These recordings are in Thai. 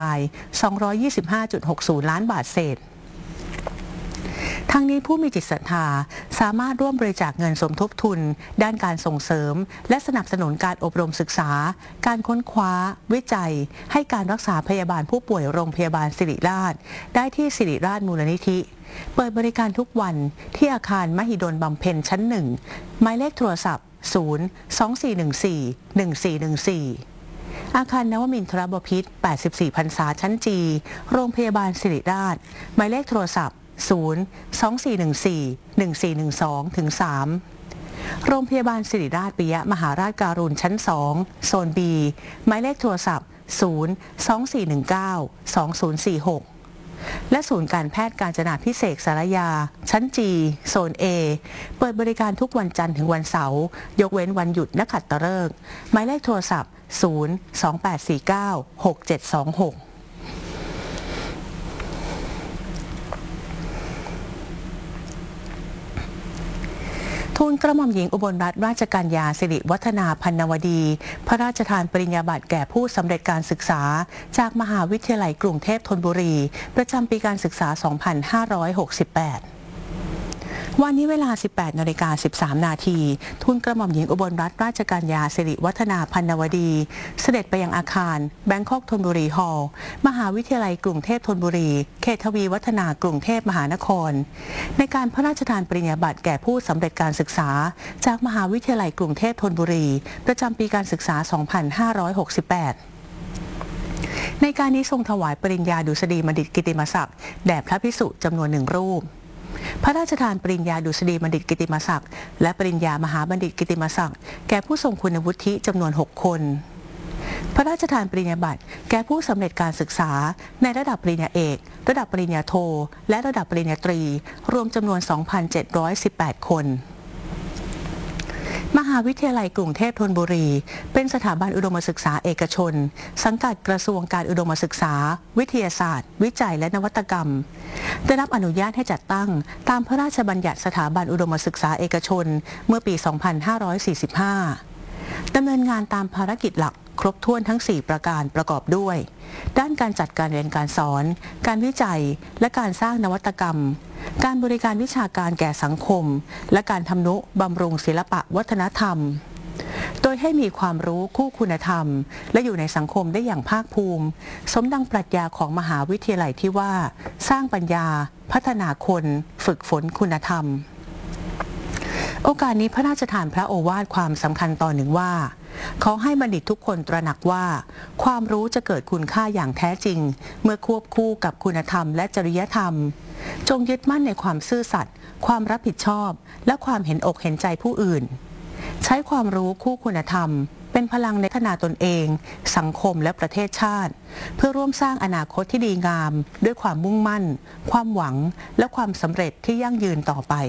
225.60 ล้านบาทเศษทั้งนี้ผู้มีจิตศรัทธาสามารถร่วมบริจาคเงินสมทบทุนด้านการส่งเสริมและสนับสนุนการอบรมศึกษาการค้นคว้าวิจัยให้การรักษาพยาบาลผู้ป่วยโรงพยาบาลศิริราชได้ที่ศิริราชมูลนิธิเปิดบริการทุกวันที่อาคารมหิดลบำเพ็ญชั้น 1หมายเลขโทรศัพท์ 024141414 อาคารนวมินทรบพิตร 84 พรรษาชั้นจีโรงพยาบาลศิริราชหมายเลขโทรศัพท์ 024141412-3 โรงพยาบาลศิริราชปิยมหาราชการุณชั้น 2 โซน B หมายเลขโทรศัพท์ 024192046 และศูนย์การแพทย์กาญจนาภิเษกสารยาชั้น G โซน A เปิดบริการทุกวันจันทร์ถึงวันเสาร์ยกเว้นวันหยุดนักขัตฤกษ์หมายเลขโทรศัพท์ 028496726ทูลกระหม่อมหญิงอุบลรัตนราชกัญญาสิริวัฒนาพันนวดีพระราชทานปริญญาบัตรแก่ผู้สำเร็จการศึกษาจากมหาวิทยาลัยกรุงเทพธนบุรีประจำปีการศึกษา 2568 วันนี้เวลา 18:13 นาทีทูลกระหม่อมหญิงอุบลรัตนราชกัญญาสิริวัฒนาพันนวดีเสด็จไปยังอาคารแบงคอกธนบุรีฮอลล์มหาวิทยาลัยกรุงเทพธนบุรีเขตทวีวัฒนากรุงเทพมหานครในการพระราชทานปริญญาบัตรแก่ผู้สำเร็จการศึกษาจากมหาวิทยาลัยกรุงเทพธนบุรีประจำปีการศึกษา 2568 ในการนี้ทรงถวายปริญญาดุษฎีบัณฑิตกิตติมศักดิ์แด่พระภิกษุจำนวน1 รูปพระราชทานปริญญาดุษฎีบัณฑิตกิตติมศักดิ์และปริญญามหาบัณฑิตกิตติมศักดิ์แก่ผู้ทรงคุณวุฒิจำนวน6 คนพระราชทานปริญญาบัตรแก่ผู้สำเร็จการศึกษาในระดับปริญญาเอกระดับปริญญาโทและระดับปริญญาตรีรวมจำนวน 2,718 คนมหาวิทยาลัยกรุงเทพธนบุรีเป็นสถาบันอุดมศึกษาเอกชนสังกัดกระทรวงการอุดมศึกษาวิทยาศาสตร์วิจัยและนวัตกรรมได้รับอนุญาตให้จัดตั้งตามพระราชบัญญัติสถาบันอุดมศึกษาเอกชนเมื่อปี 2545 ดำเนินงานตามภารกิจหลักครบถ้วนทั้ง 4 ประการประกอบด้วยด้านการจัดการเรียนการสอนการวิจัยและการสร้างนวัตกรรมการบริการวิชาการแก่สังคมและการทำนุบำรุงศิลปะวัฒนธรรมโดยให้มีความรู้คู่คุณธรรมและอยู่ในสังคมได้อย่างภาคภูมิสมดังปรัชญาของมหาวิทยาลัยที่ว่าสร้างปัญญาพัฒนาคนฝึกฝนคุณธรรมโอกาสนี้พระราชทานพระโอวาทความสำคัญตอนหนึ่งว่าขอให้บัณฑิตทุกคนตระหนักว่าความรู้จะเกิดคุณค่าอย่างแท้จริงเมื่อควบคู่กับคุณธรรมและจริยธรรมจงยึดมั่นในความซื่อสัตย์ความรับผิดชอบและความเห็นอกเห็นใจผู้อื่นใช้ความรู้คู่คุณธรรมเป็นพลังในพัฒนาตนเองสังคมและประเทศชาติเพื่อร่วมสร้างอนาคตที่ดีงามด้วยความมุ่งมั่นความหวังและความสำเร็จที่ยั่งยืนต่อไป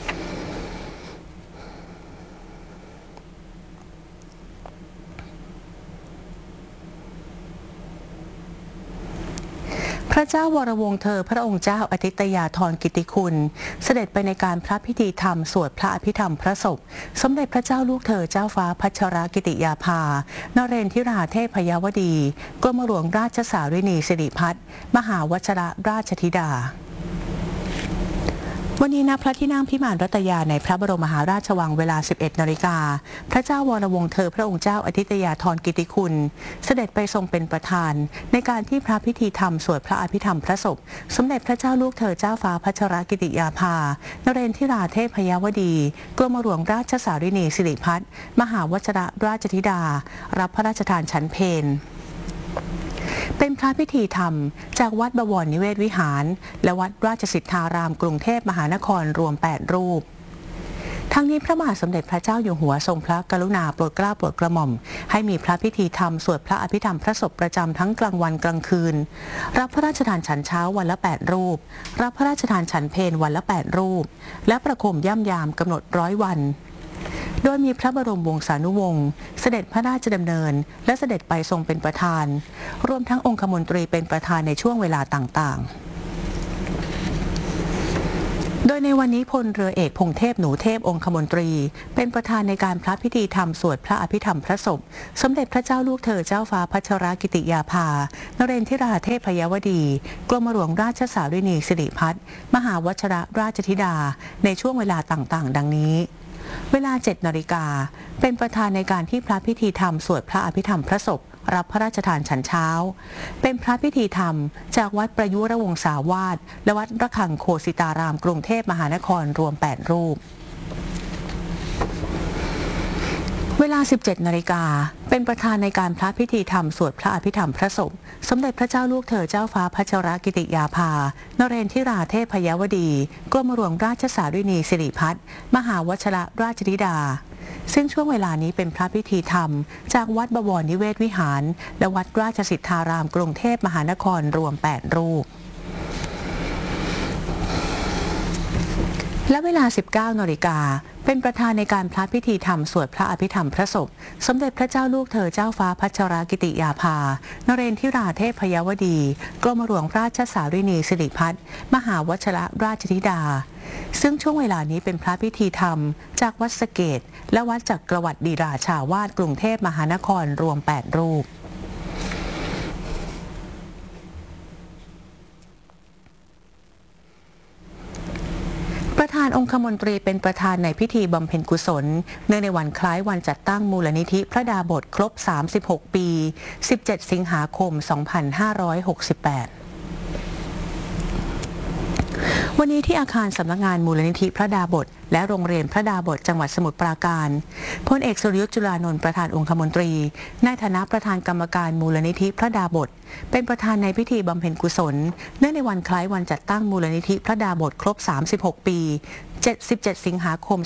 พระเจ้าวรวงศ์เธอพระองค์เจ้าอธิตยาธรกิติคุณเสด็จไปในการพระพิธีธรรมสวดพระอภิธรรมพระศพสมเด็จพระเจ้าลูกเธอเจ้าฟ้าพัชรกิติยาภานเรนทิราเทพยวดีกรมหลวงราชสารินีสิริพัฒน์มหาวชรราชธิดาวันนี้ณพระที่นั่งพิมานรัตยาในพระบรมมหาราชวังเวลา 11 นาฬิกาพระเจ้าวรวงศ์เธอพระองค์เจ้าอธิตยาธรกิติคุณเสด็จไปทรงเป็นประธานในการที่พระพิธีธรรมสวดพระอภิธรรมพระศพสมเด็จพระเจ้าลูกเธอเจ้าฟ้าพัชรกิติยาภานเรนทิราเทพยวดีกรมหลวงราชสารินีสิริพัฒน์มหาวชรราชธิดารับพระราชทานฉันเพลเป็นพระพิธีธรรมจากวัดบวรนิเวศวิหารและวัดราชสิทธารามกรุงเทพมหานครรวม 8 รูปทั้งนี้พระมหาสมเด็จพระเจ้าอยู่หัวทรงพระกรุณาโปรดเกล้าโปรดกระหม่อมให้มีพระพิธีธรรมสวดพระอภิธรรมพระศพประจำทั้งกลางวันกลางคืนรับพระราชทานฉันเช้าวันละ 8 รูปรับพระราชทานฉันเพลวันละ 8 รูปและประโคมย่ำยามกำหนด100 วันโดยมีพระบรมวงศานุวงศ์เสด็จพระราชดำเนินและเสด็จไปทรงเป็นประธานรวมทั้งองคมนตรีเป็นประธานในช่วงเวลาต่างๆโดยในวันนี้พลเรือเอกพงเทพหนูเทพองคมนตรีเป็นประธานในการพระพิธีธรรมสวดพระอภิธรรมพระศพสมเด็จพระเจ้าลูกเธอเจ้าฟ้าพัชรกิติยาภานเรนทิราเทพยวดีกรมหลวงราชสารินีสิริพัฒน์มหาวชรราชธิดาในช่วงเวลาต่างๆดังนี้เวลา 7 นาฬิกาเป็นประธานในการที่พระพิธีธรรมสวดพระอภิธรรมพระศพรับพระราชทานฉันเช้าเป็นพระพิธีธรรมจากวัดประยุรวงศาวาสและวัดระฆังโคสิตารามกรุงเทพมหานครรวม 8 รูปเวลา 17 นาฬิกาเป็นประธานในการพระพิธีธรรมสวดพระอภิธรรมพระศพสมเด็จพระเจ้าลูกเธอเจ้าฟ้าพัชรกิติยาภานเรนทิราเทพยวดีกรมหลวงราชสารินีสิริพัฒน์มหาวชรราชธิดาซึ่งช่วงเวลานี้เป็นพระพิธีธรรมจากวัดบวรนิเวศวิหารและวัดราชสิทธารามกรุงเทพมหานครรวม 8 รูปและเวลา 19 นาฬิกาเป็นประธานในการพระพิธีธรรมสวดพระอภิธรรมพระศพสมเด็จพระเจ้าลูกเธอเจ้าฟ้าพัชรกิติยาภานเรนทิราเทพยวดีกรมหลวงราชสารินีสิริพัฒน์มหาวชรราชธิดาซึ่งช่วงเวลานี้เป็นพระพิธีธรรมจากวัดสะเกษและวัดจักรวรรดิราชาวาสกรุงเทพมหานครรวม 8 รูปประธานองคมนตรีเป็นประธานในพิธีบำเพ็ญกุศลเนื่องในวันคล้ายวันจัดตั้งมูลนิธิพระดาบสครบ 36 ปี 17 สิงหาคม 2568 วันนี้ที่อาคารสำนักงานมูลนิธิพระดาบสและโรงเรียนพระดาบสจังหวัดสมุทรปราการพลเอกสุรยุทธ์จุลานนท์ประธานองคมนตรีในฐานะประธานกรรมการมูลนิธิพระดาบสเป็นประธานในพิธีบำเพ็ญกุศลเนื่องในวันคล้ายวันจัดตั้งมูลนิธิพระดาบสครบ 36 ปี 17 สิงหาคม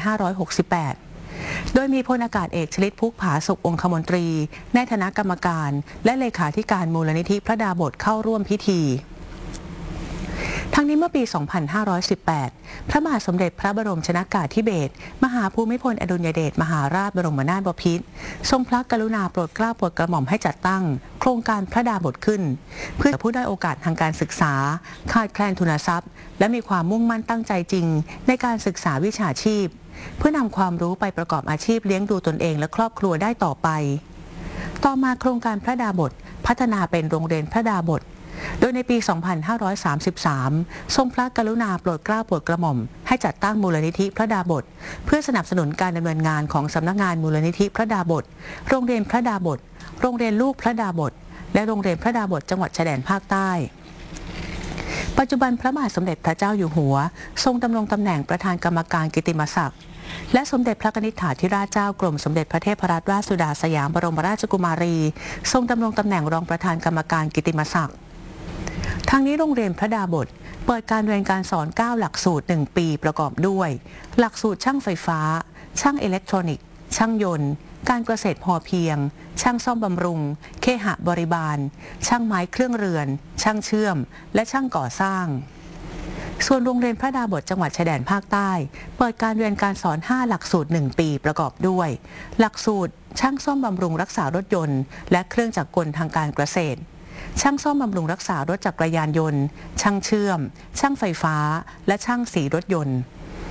2568 โดยมีพลอากาศเอกชลิตพุกผาสุของคมนตรีในฐานะกรรมการและเลขาธิการมูลนิธิพระดาบสเข้าร่วมพิธีทั้งนี้เมื่อปี 2518 พระบาทสมเด็จพระบรมชนกาธิเบศรมหาภูมิพลอดุลยเดชมหาราชบรมนาถบพิตรทรงพระกรุณาโปรดเกล้าโปรดกระหม่อมให้จัดตั้งโครงการพระดาบสขึ้นเพื่อผู้ได้โอกาสทางการศึกษาขาดแคลนทุนทรัพย์และมีความมุ่งมั่นตั้งใจจริงในการศึกษาวิชาชีพเพื่อนำความรู้ไปประกอบอาชีพเลี้ยงดูตนเองและครอบครัวได้ต่อไปต่อมาโครงการพระดาบสพัฒนาเป็นโรงเรียนพระดาบสโดยในปี 2533 ทรงพระกรุณาโปรดเกล้าโปรดกระหม่อมให้จัดตั้งมูลนิธิพระดาบสเพื่อสนับสนุนการดำเนินงานของสำนักงานมูลนิธิพระดาบสโรงเรียนพระดาบสโรงเรียนลูกพระดาบสและโรงเรียนพระดาบสจังหวัดชายแดนภาคใต้ปัจจุบันพระบาทสมเด็จพระเจ้าอยู่หัวทรงดำรงตำแหน่งประธานกรรมการกิตติมศักดิ์และสมเด็จพระกนิษฐาธิราชเจ้ากรมสมเด็จพระเทพรัตนราชสุดาสยามบรมราชกุมารีทรงดำรงตำแหน่งรองประธานกรรมการกิตติมศักดิ์ทางนี้โรงเรียนพระดาบสเปิดการเรียนการสอน 9 หลักสูตร 1 ปีประกอบด้วยหลักสูตรช่างไฟฟ้าช่างอิเล็กทรอนิกส์ช่างยนต์การเกษตรพอเพียงช่างซ่อมบำรุงเคหะบริบาลช่างไม้เครื่องเรือนช่างเชื่อมและช่างก่อสร้างส่วนโรงเรียนพระดาบสจังหวัดชายแดนภาคใต้เปิดการเรียนการสอน 5 หลักสูตร 1 ปีประกอบด้วยหลักสูตรช่างซ่อมบำรุงรักษารถยนต์และเครื่องจักรกลทางการเกษตรช่างซ่อมบำรุงรักษารถจักรยานยนต์ช่างเชื่อมช่างไฟฟ้าและช่างสีรถยนต์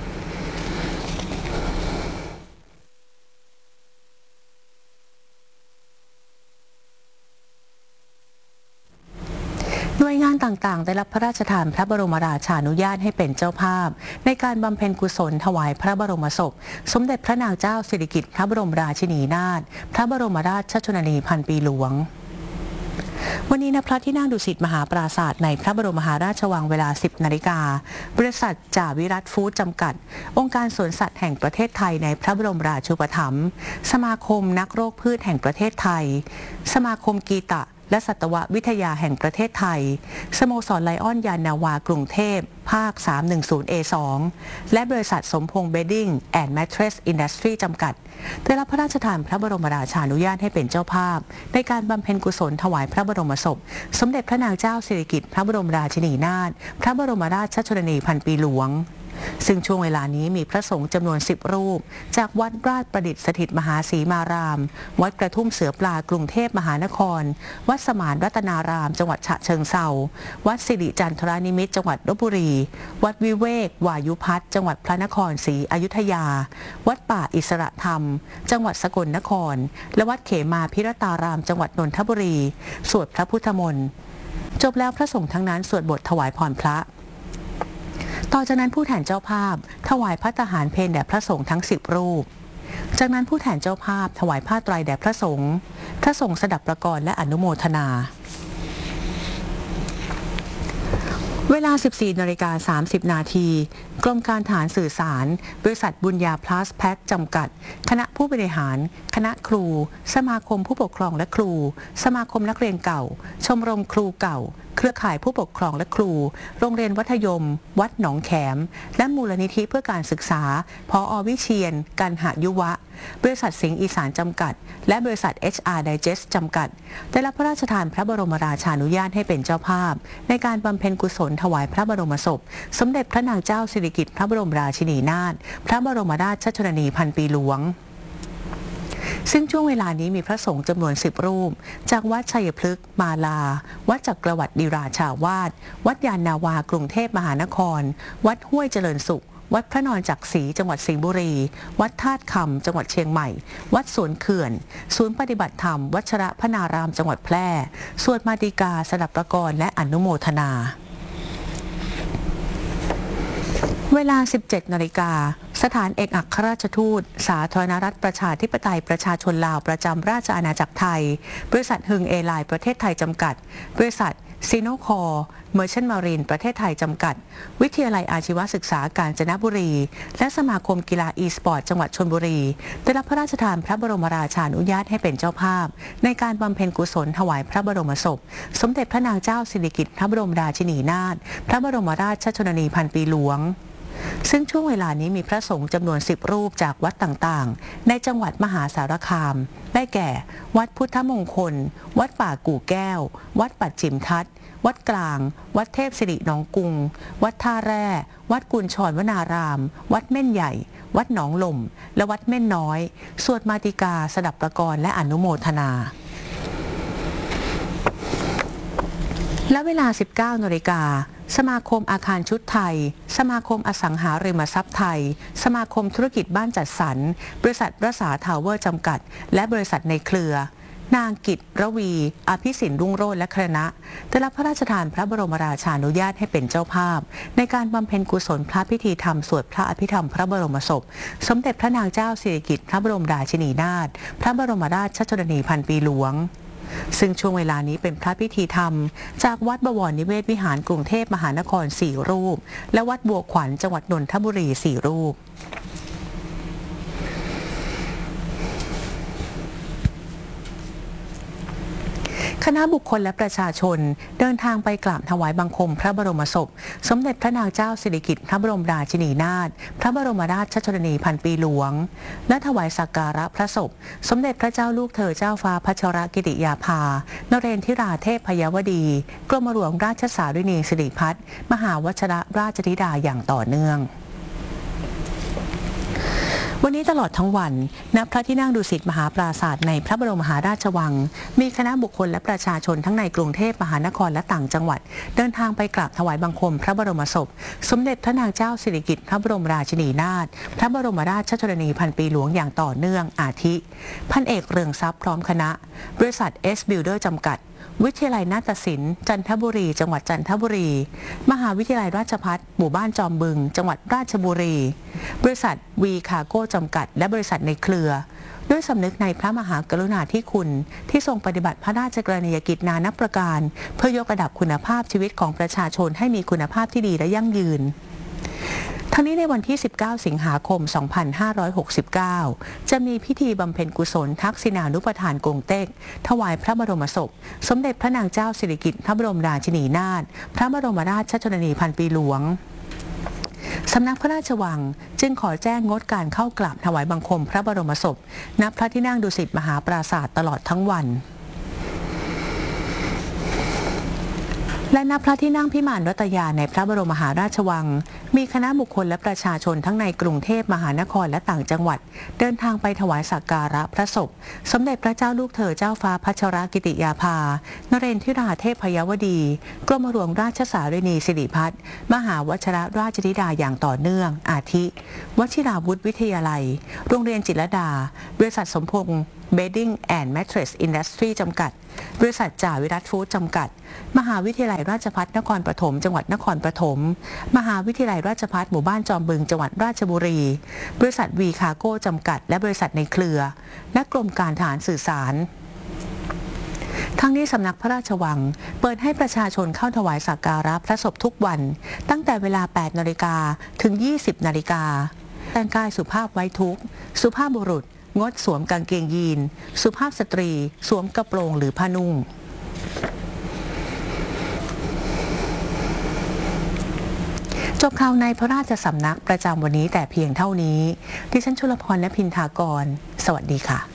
หน่วยงานต่างๆได้รับพระราชทานพระบรมราชานุญาตให้เป็นเจ้าภาพในการบำเพ็ญกุศลถวายพระบรมศพสมเด็จพระนางเจ้าสิริกิติ์พระบรมราชินีนาถพระบรมราชชนนีพันปีหลวงวันนี้ณพระที่นั่งดุสิตมหาปราสาทในพระบรมมหาราชวังเวลา 10 นาฬิกาบริษัทจ่าวิรัตฟู้ดจำกัดองค์การสวนสัตว์แห่งประเทศไทยในพระบรมราชูปถัมภ์สมาคมนักโรคพืชแห่งประเทศไทยสมาคมกีตะและสัตววิทยาแห่งประเทศไทยสโมสรไลออนยานนาวากรุงเทพภาค 310A2 และบริษัทสมพงษ์เบดดิ้งแอนด์แมทเทรสอินดัสทรีจำกัดได้รับพระราชทานพระบรมราชานุญาตให้เป็นเจ้าภาพในการบำเพ็ญกุศลถวายพระบรมศพสมเด็จพระนางเจ้าสิริกิติ์พระบรมราชินีนาถพระบรมราชชนนีพันปีหลวงซึ่งช่วงเวลานี้มีพระสงฆ์จำนวน10 รูปจากวัดราชประดิษฐ์สถิตมหาศรีมารามวัดกระทุ่มเสือปลากรุงเทพมหานครวัดสมานรัตนารามจังหวัดฉะเชิงเทราวัดสิริจันทรานิมิตรจังหวัดลพบุรีวัดวิเวกวายุพัฒน์จังหวัดพระนครศรีอยุธยาวัดป่าอิสระธรรมจังหวัดสกลนครและวัดเขมาพิรตารามจังหวัดนนทบุรีสวดพระพุทธมนต์จบแล้วพระสงฆ์ทั้งนั้นสวดบทถวายพรพระต่อจากนั้นผู้แทนเจ้าภาพถวายภัตตาหารเพลแด่พระสงฆ์ทั้ง10 รูปจากนั้นผู้แทนเจ้าภาพถวายผ้าไตรแด่พระสงฆ์สดับประกรณ์และอนุโมทนาเวลา 14:30 นาทีกรมการทหารสื่อสารบริษัทบุญญาพลัสแพ็คจำกัดคณะผู้บริหารคณะครูสมาคมผู้ปกครองและครูสมาคมนักเรียนเก่าชมรมครูเก่าเครือข่ายผู้ปกครองและครูโรงเรียนวัธยมวัดหนองแขมและมูลนิธิเพื่อการศึกษาผอ.วิเชียรกันหยุวะบริษัทสิงห์อีสานจำกัดและบริษัท HR Digest จำกัดได้รับพระราชทานพระบรมราชานุญาตให้เป็นเจ้าภาพในการบำเพ็ญกุศลถวายพระบรมศพสมเด็จพระนางเจ้าสิริกิติ์พระบรมราชินีนาถพระบรมราชชนนีพันปีหลวงซึ่งช่วงเวลานี้มีพระสงฆ์จำนวน10 รูปจากวัดชัยพฤกษ์มาลาวัดจักรวรรดิราชาวาสวัดยานนาวากรุงเทพมหานครวัดห้วยเจริญสุขวัดพระนอนจักรศรีจังหวัดสิงห์บุรีวัดธาตุคำจังหวัดเชียงใหม่วัดสวนเขื่อนศูนย์ปฏิบัติธรรมวัชระพนารามจังหวัดแพร่สวดมาติกาสดับประกรณ์และอนุโมทนาเวลา 17 นาฬิกาสถานเอกอัครราชทูตสาธารณรัฐประชาธิปไตยประชาชนลาวประจำราชอาณาจักรไทยบริษัทฮึงเอไลน์ประเทศไทยจำกัดบริษัทซีโนคอร์เมอร์เชนต์มารีนประเทศไทยจำกัดวิทยาลัยอาชีวศึกษากาญจนบุรีและสมาคมกีฬาอีสปอร์ตจังหวัดชลบุรีได้รับพระราชทานพระบรมราชานุญาตให้เป็นเจ้าภาพในการบำเพ็ญกุศลถวายพระบรมศพสมเด็จพระนางเจ้าสิริกิติ์พระบรมราชินีนาถพระบรมราชชนนีพันปีหลวงซึ่งช่วงเวลานี้มีพระสงฆ์จำนวน10 รูปจากวัดต่างๆในจังหวัดมหาสารคามได้แก่วัดพุทธมงคลวัดป่ากู่แก้ววัดปัดจิมทัศน์วัดกลางวัดเทพสิริหนองกุงวัดท่าแร่วัดกุญชรวนารามวัดเม่นใหญ่วัดหนองหล่มและวัดเม่นน้อยสวดมาติกาสดับประกรณ์และอนุโมทนาและเวลา 19 นาฬิกาสมาคมอาคารชุดไทยสมาคมอสังหาริมทรัพย์ไทยสมาคมธุรกิจบ้านจัดสรรบริษัทรัษาทาวเวอร์จำกัดและบริษัทในเครือนางกิตระวีอภิสินรุ่งโรจน์และคณะได้รับพระราชทานพระบรมราชานุญาตให้เป็นเจ้าภาพในการบำเพ็ญกุศลพระพิธีธรรมสวดพระอภิธรรมพระบรมศพสมเด็จพระนางเจ้าสิริกิติ์พระบรมราชินีนาถพระบรมราชชนนีพันปีหลวงซึ่งช่วงเวลานี้เป็นพระพิธีธรรมจากวัดบวรนิเวศวิหารกรุงเทพมหานคร4 รูปและวัดบัวขวัญจังหวัดนนทบุรี4 รูปคณะบุคคลและประชาชนเดินทางไปกราบถวายบังคมพระบรมศพสมเด็จพระนางเจ้าสิริกิติ์พระบรมราชินีนาถพระบรมราชชนนีพันปีหลวงและถวายสักการะพระศพสมเด็จพระเจ้าลูกเธอเจ้าฟ้าพัชรกิติยาภานเรนทิราเทพพยวดีกรมหลวงราชสารินีสิริพัฒน์มหาวชรราชธิดาอย่างต่อเนื่องวันนี้ตลอดทั้งวันณพระที่นั่งดุสิตมหาปราสาทในพระบรมมหาราชวังมีคณะบุคคลและประชาชนทั้งในกรุงเทพมหานครและต่างจังหวัดเดินทางไปกราบถวายบังคมพระบรมศพสมเด็จพระนางเจ้าสิริกิติ์พระบรมราชินีนาถพระบรมราชชนนีพันปีหลวงอย่างต่อเนื่องอาทิพันเอกเรืองทรัพย์พร้อมคณะบริษัท S Builder จำกัดวิทยาลัยนาฏศิลป์จันทบุรีจังหวัดจันทบุรีมหาวิทยาลัยราชภัฏหมู่บ้านจอมบึงจังหวัดราชบุรีบริษัทวีคาร์โก้จำกัดและบริษัทในเครือด้วยสำนึกในพระมหากรุณาธิคุณที่ทรงปฏิบัติพระราชกรณียกิจนานับประการเพื่อยกระดับคุณภาพชีวิตของประชาชนให้มีคุณภาพที่ดีและยั่งยืนทั้งนี้ในวันที่ 19 สิงหาคม 2569 จะมีพิธีบำเพ็ญกุศลทักษิณานุปทานกงเต็กถวายพระบรมศพสมเด็จพระนางเจ้าสิริกิติ์พระบรมราชินีนาถพระบรมราชชนนีพันปีหลวงสำนักพระราชวังจึงขอแจ้งงดการเข้ากราบถวายบังคมพระบรมศพณพระที่นั่งดุสิตมหาปราสาทตลอดทั้งวันและณพระที่นั่งพิมานรัตยาในพระบรมมหาราชวังมีคณะบุคคลและประชาชนทั้งในกรุงเทพมหานครและต่างจังหวัดเดินทางไปถวายสักการะพระศพสมเด็จพระเจ้าลูกเธอเจ้าฟ้าพัชรกิติยาภานเรนทิราเทพยวดีกรมหลวงราชสารินีสิริพัฒน์มหาวชิรราชธิดาอย่างต่อเนื่องอาทิวชิราวุธวิทยาลัยโรงเรียนจิตรลดาบริษัทสมพงษ์Bedding and Mattress Industry จำกัดบริษัทจ่าวิรัตฟู้ดจำกัดมหาวิทยาลัยราชภัฏนครปฐมจังหวัดนครปฐมมหาวิทยาลัยราชภัฏหมู่บ้านจอมบึงจังหวัดราชบุรีบริษัทวีคาโก้จำกัดและบริษัทในเครือและกรมการทหารสื่อสารทั้งนี้สำนักพระราชวังเปิดให้ประชาชนเข้าถวายสักการะพระศพทุกวันตั้งแต่เวลา 8 นาฬิกาถึง 20 นาฬิกาแต่งกายสุภาพไว้ทุกข์สุภาพบุรุษงดสวมกางเกงยีนสุภาพสตรีสวมกระโปรงหรือผ้านุ่งจบข่าวในพระราชสำนักประจำวันนี้แต่เพียงเท่านี้ดิฉันชุลพร ณ พินทากรสวัสดีค่ะ